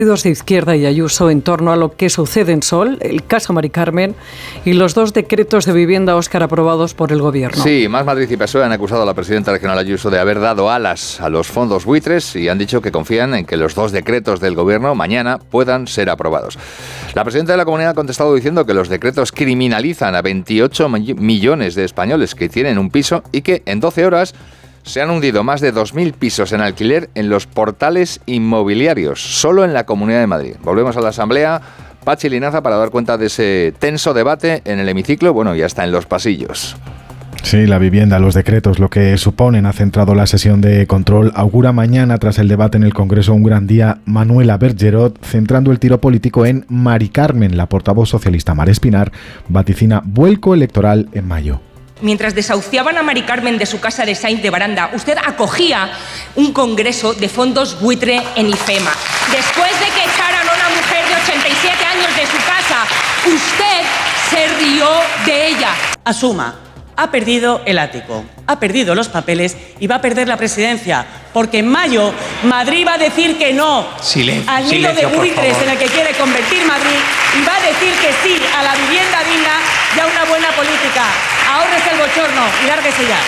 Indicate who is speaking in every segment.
Speaker 1: de Izquierda y Ayuso en torno a lo que sucede en Sol, el caso Mari Carmen y los 2 decretos de vivienda, Óscar, aprobados por el Gobierno.
Speaker 2: Sí, Más Madrid y PSOE han acusado a la presidenta regional Ayuso de haber dado alas a los fondos buitres y han dicho que confían en que los 2 decretos del Gobierno mañana puedan ser aprobados. La presidenta de la Comunidad ha contestado diciendo que los decretos criminalizan a 28 millones de españoles que tienen un piso y que en 12 horas se han hundido más de 2.000 pisos en alquiler en los portales inmobiliarios, solo en la Comunidad de Madrid. Volvemos a la Asamblea. Pachi Linaza para dar cuenta de ese tenso debate en el hemiciclo, bueno, y hasta en los pasillos.
Speaker 3: Sí, la vivienda, los decretos, lo que suponen, ha centrado la sesión de control. Augura mañana, tras el debate en el Congreso, un gran día. Manuela Bergerot, centrando el tiro político en Mari Carmen. La portavoz socialista Mar Espinar vaticina vuelco electoral en mayo.
Speaker 4: Mientras desahuciaban a Mari Carmen de su casa de Sainz de Baranda, usted acogía un congreso de fondos buitre en IFEMA. Después de que echaran a una mujer de 87 años de su casa, usted se rió de ella.
Speaker 5: Asuma, ha perdido el ático, ha perdido los papeles y va a perder la presidencia, porque en mayo Madrid va a decir que no al nido de buitres en el que quiere convertir Madrid y va a decir que sí a la vivienda digna y a una buena política. Ahórrese el bochorno y lárguese ya.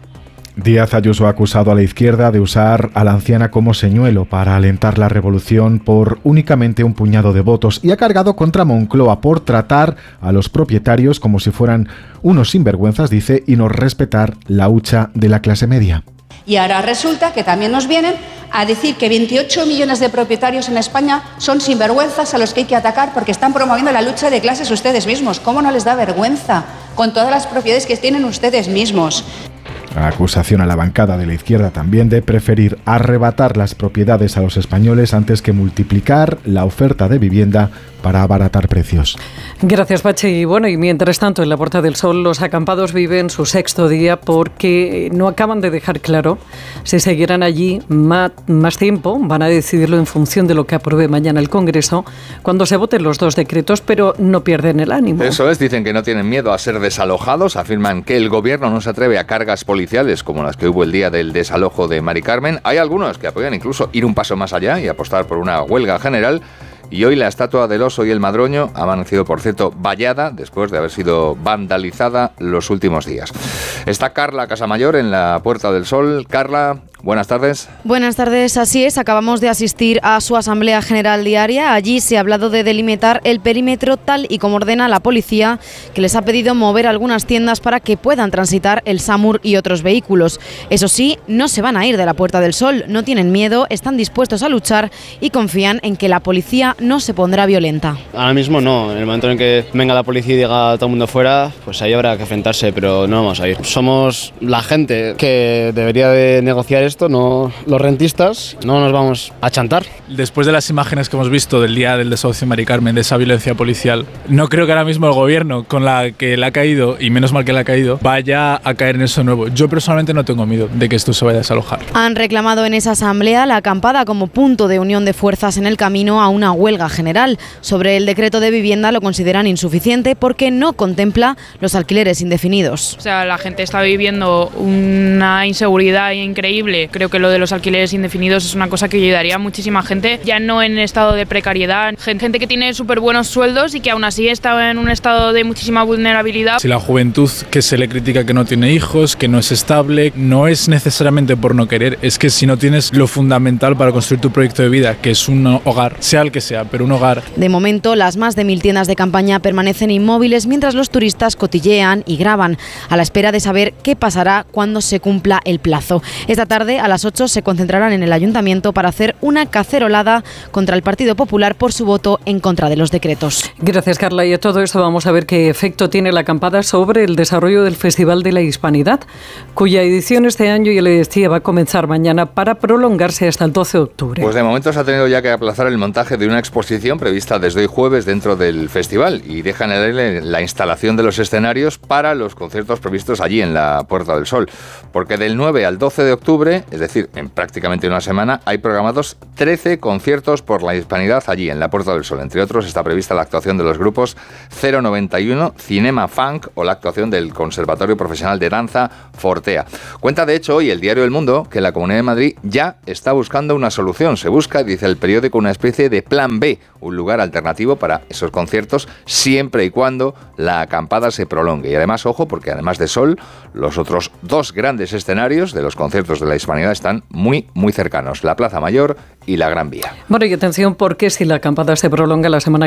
Speaker 3: Díaz Ayuso ha acusado a la izquierda de usar a la anciana como señuelo para alentar la revolución por únicamente un puñado de votos y ha cargado contra Moncloa por tratar a los propietarios como si fueran unos sinvergüenzas, dice, y no respetar la hucha de la clase media.
Speaker 6: Y ahora resulta que también nos vienen a decir que 28 millones de propietarios en España son sinvergüenzas a los que hay que atacar porque están promoviendo la lucha de clases ustedes mismos. ¿Cómo no les da vergüenza con todas las propiedades que tienen ustedes mismos?
Speaker 3: Acusación a la bancada de la izquierda también de preferir arrebatar las propiedades a los españoles antes que multiplicar la oferta de vivienda para abaratar precios.
Speaker 1: Gracias, Pachi. Y bueno, y mientras tanto en la Puerta del Sol los acampados viven su 6º día porque no acaban de dejar claro si seguirán allí más tiempo. Van a decidirlo en función de lo que apruebe mañana el Congreso cuando se voten los 2 decretos, pero no pierden el ánimo.
Speaker 2: Eso es, dicen que no tienen miedo a ser desalojados, afirman que el Gobierno no se atreve a cargas policiales como las que hubo el día del desalojo de Mari Carmen. Hay algunos que apoyan incluso ir un paso más allá y apostar por una huelga general. Y hoy la estatua del oso y el madroño ha amanecido, por cierto, vallada después de haber sido vandalizada los últimos días. Está Carla Casamayor en la Puerta del Sol. Carla, buenas tardes.
Speaker 7: Buenas tardes, así es. Acabamos de asistir a su Asamblea General Diaria. Allí se ha hablado de delimitar el perímetro tal y como ordena la policía, que les ha pedido mover algunas tiendas para que puedan transitar el SAMUR y otros vehículos. Eso sí, no se van a ir de la Puerta del Sol, no tienen miedo, están dispuestos a luchar y confían en que la policía no se pondrá violenta.
Speaker 8: Ahora mismo no, en el momento en que venga la policía y diga todo el mundo fuera, pues ahí habrá que enfrentarse, pero no vamos a ir. Somos la gente que debería de negociar esto, no los rentistas, no nos vamos a chantar.
Speaker 9: Después de las imágenes que hemos visto del día del desahucio de Mari Carmen, de esa violencia policial, no creo que ahora mismo el Gobierno, con la que le ha caído, y menos mal que le ha caído, vaya a caer en eso nuevo. Yo personalmente no tengo miedo de que esto se vaya a desalojar.
Speaker 7: Han reclamado en esa asamblea la acampada como punto de unión de fuerzas en el camino a una huelga general. Sobre el decreto de vivienda lo consideran insuficiente porque no contempla los alquileres indefinidos.
Speaker 10: O sea, la gente está viviendo una inseguridad increíble. Creo que lo de los alquileres indefinidos es una cosa que ayudaría a muchísima gente, ya no en estado de precariedad, gente que tiene súper buenos sueldos y que aún así está en un estado de muchísima vulnerabilidad.
Speaker 9: Si la juventud que se le critica que no tiene hijos, que no es estable, no es necesariamente por no querer, es que si no tienes lo fundamental para construir tu proyecto de vida, que es un hogar, sea el que sea, pero un hogar.
Speaker 7: De momento, las más de 1000 tiendas de campaña permanecen inmóviles mientras los turistas cotillean y graban, a la espera de saber qué pasará cuando se cumpla el plazo. Esta tarde, a las 8, se concentrarán en el Ayuntamiento para hacer una cacerolada contra el Partido Popular por su voto en contra de los decretos.
Speaker 1: Gracias, Carla. Y a todo esto vamos a ver qué efecto tiene la acampada sobre el desarrollo del Festival de la Hispanidad, cuya edición este año, ya le decía, va a comenzar mañana para prolongarse hasta el 12 de octubre.
Speaker 2: Pues de momento se ha tenido ya que aplazar el montaje de una exposición prevista desde hoy jueves dentro del festival y deja en el aire la instalación de los escenarios para los conciertos previstos allí en la Puerta del Sol, porque del 9 al 12 de octubre noviembre, es decir, en prácticamente una semana, hay programados 13 conciertos por la hispanidad allí, en la Puerta del Sol. Entre otros, está prevista la actuación de los grupos 091, Cinema Funk o la actuación del Conservatorio Profesional de Danza Fortea. Cuenta, de hecho, hoy el diario El Mundo que la Comunidad de Madrid ya está buscando una solución. Se busca, dice el periódico, una especie de plan B, un lugar alternativo para esos conciertos, siempre y cuando la acampada se prolongue. Y además, ojo, porque además de Sol, los otros dos grandes escenarios de los conciertos de la Hispanidad están muy, muy cercanos, la Plaza Mayor y la Gran Vía.
Speaker 1: Bueno, y atención, porque si la acampada se prolonga la semana